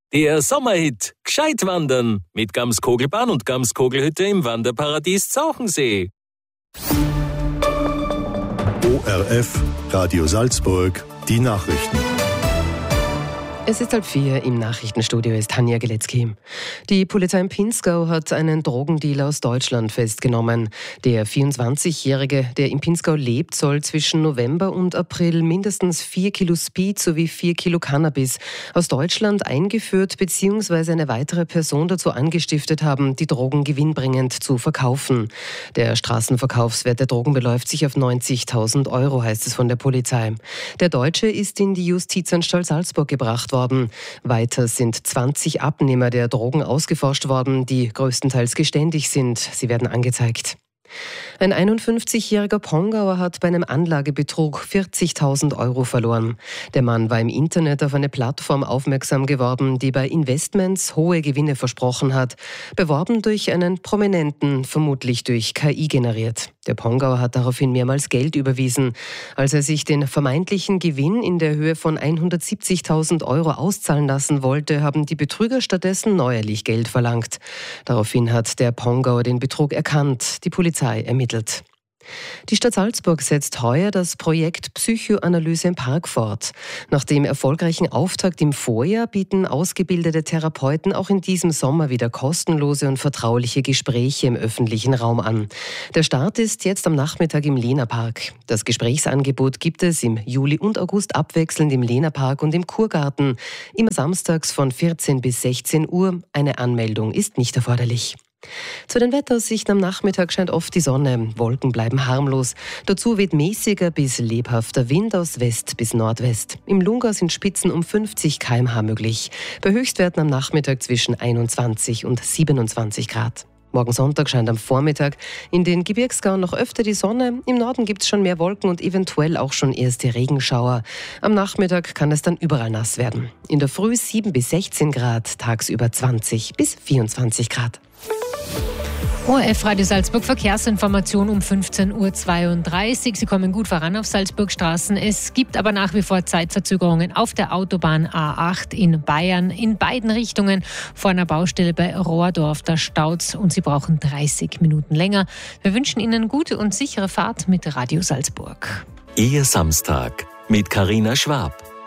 Der Sommerhit Gescheit wandern mit Gamskogelbahn und Gamskogelhütte im Wanderparadies Zauchensee. ORF, Radio Salzburg, die Nachrichten. Es ist 3:30, im Nachrichtenstudio ist Tanja Geletzky. Die Polizei in Pinzgau hat einen Drogendealer aus Deutschland festgenommen. Der 24-Jährige, der in Pinzgau lebt, soll zwischen November und April mindestens 4 Kilo Speed sowie 4 Kilo Cannabis aus Deutschland eingeführt bzw. eine weitere Person dazu angestiftet haben, die Drogen gewinnbringend zu verkaufen. Der Straßenverkaufswert der Drogen beläuft sich auf 90.000 €, heißt es von der Polizei. Der Deutsche ist in die Justizanstalt Salzburg gebracht worden. Weiter sind 20 Abnehmer der Drogen ausgeforscht worden, die größtenteils geständig sind. Sie werden angezeigt. Ein 51-jähriger Pongauer hat bei einem Anlagebetrug 40.000 € verloren. Der Mann war im Internet auf eine Plattform aufmerksam geworden, die bei Investments hohe Gewinne versprochen hat. Beworben durch einen Prominenten, vermutlich durch KI generiert. Der Pongauer hat daraufhin mehrmals Geld überwiesen. Als er sich den vermeintlichen Gewinn in der Höhe von 170.000 € auszahlen lassen wollte, haben die Betrüger stattdessen neuerlich Geld verlangt. Daraufhin hat der Pongauer den Betrug erkannt. Die Polizei ermittelt. Die Stadt Salzburg setzt heuer das Projekt Psychoanalyse im Park fort. Nach dem erfolgreichen Auftakt im Vorjahr bieten ausgebildete Therapeuten auch in diesem Sommer wieder kostenlose und vertrauliche Gespräche im öffentlichen Raum an. Der Start ist jetzt am Nachmittag im Lehner-Park. Das Gesprächsangebot gibt es im Juli und August abwechselnd im Lehner-Park und im Kurgarten. Immer samstags von 14 bis 16 Uhr. Eine Anmeldung ist nicht erforderlich. Zu den Wetteraussichten am Nachmittag scheint oft die Sonne. Wolken bleiben harmlos. Dazu weht mäßiger bis lebhafter Wind aus West bis Nordwest. Im Lungau sind Spitzen um 50 km/h möglich. Bei Höchstwerten am Nachmittag zwischen 21 und 27 Grad. Morgen Sonntag scheint am Vormittag in den Gebirgsgauen noch öfter die Sonne. Im Norden gibt es schon mehr Wolken und eventuell auch schon erste Regenschauer. Am Nachmittag kann es dann überall nass werden. In der Früh 7 bis 16 Grad, tagsüber 20 bis 24 Grad. ORF Radio Salzburg Verkehrsinformation um 15:32 Uhr. Sie kommen gut voran auf Salzburgstraßen. Es gibt aber nach wie vor Zeitverzögerungen auf der Autobahn A8 in Bayern in beiden Richtungen. Vor einer Baustelle bei Rohrdorf, da staut's und Sie brauchen 30 Minuten länger. Wir wünschen Ihnen gute und sichere Fahrt mit Radio Salzburg. Ihr Samstag mit Carina Schwab.